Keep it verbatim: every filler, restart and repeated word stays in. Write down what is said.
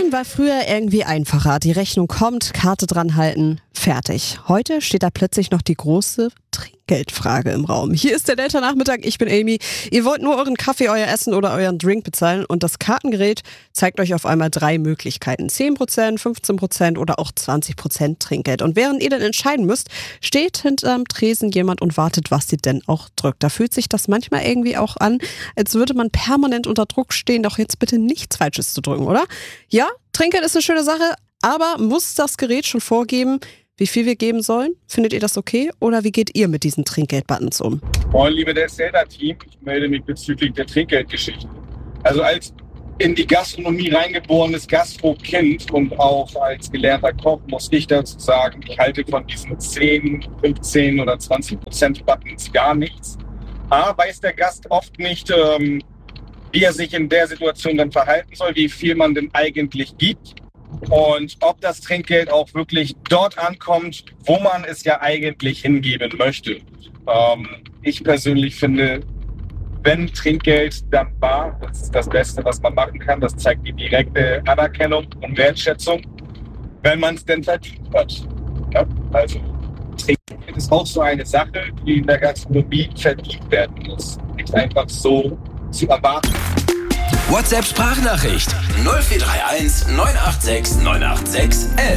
Zahlen war früher irgendwie einfacher. Die Rechnung kommt, Karte dran halten, fertig. Heute steht da plötzlich noch die große Trinkgeldfrage im Raum. Hier ist der Delta-Nachmittag, ich bin Amy. Ihr wollt nur euren Kaffee, euer Essen oder euren Drink bezahlen und das Kartengerät zeigt euch auf einmal drei Möglichkeiten. zehn Prozent, fünfzehn Prozent oder auch zwanzig Prozent Trinkgeld. Und während ihr dann entscheiden müsst, steht hinterm Tresen jemand und wartet, was ihr denn auch drückt. Da fühlt sich das manchmal irgendwie auch an, als würde man permanent unter Druck stehen, doch jetzt bitte nichts Falsches zu drücken, oder? Ja, Trinkgeld ist eine schöne Sache, aber muss das Gerät schon vorgeben, wie viel wir geben sollen? Findet ihr das okay? Oder wie geht ihr mit diesen Trinkgeld-Buttons um? Moin, liebe Delta-Team, ich melde mich bezüglich der Trinkgeldgeschichte. Also als in die Gastronomie reingeborenes Gastro-Kind und auch als gelernter Koch muss ich dazu sagen, ich halte von diesen zehn, fünfzehn oder zwanzig Prozent Buttons gar nichts. A, weiß der Gast oft nicht, ähm, wie er sich in der Situation dann verhalten soll, wie viel man denn eigentlich gibt. Und ob das Trinkgeld auch wirklich dort ankommt, wo man es ja eigentlich hingeben möchte. Ähm, ich persönlich finde, wenn Trinkgeld, dann bar. Das ist das Beste, was man machen kann. Das zeigt die direkte Anerkennung und Wertschätzung, wenn man es denn verdient hat. Ja? Also Trinkgeld ist auch so eine Sache, die in der Gastronomie verdient werden muss. Nicht einfach so zu erwarten. WhatsApp-Sprachnachricht null vier drei eins neun acht sechs neun acht sechs elf.